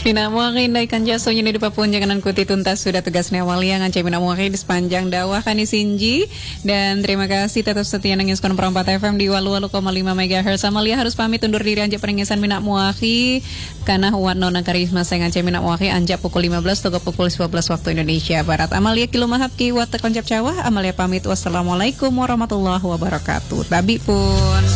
Mina muakin daikan jaso nyini di Papua jangan kuti tuntas sudah tugasnya Amalia ngancai mina muakin di sepanjang dakwah kani Sinji. Dan terima kasih tetap setia nangis kon perempat FM di walu 5 MHz. Amalia harus pamit undur diri anja perengesan mina muaki karena huat nona karisma saya ngancai mina muaki anja pukul 15 atau pukul 15 waktu Indonesia Barat. Amalia kilo mahapki wat tekoncap cawah. Amalia pamit wassalamualaikum warahmatullahi wabarakatuh. Tabi pun